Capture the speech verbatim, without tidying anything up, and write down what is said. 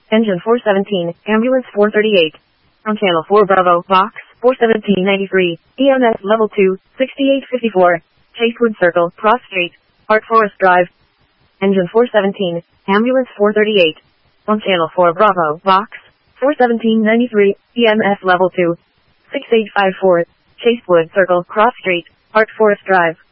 Engine four seventeen, Ambulance four thirty-eight. On Channel four Bravo, Box four seventeen ninety-three, E M S Level two, sixty-eight fifty-four, Chasewood Circle, Cross Street, Art Forest Drive. Engine four seventeen, Ambulance four thirty-eight. On Channel four Bravo, Box four seventeen ninety-three, E M S Level two, sixty-eight fifty-four, Chasewood Circle, Cross Street, Art Forest Drive.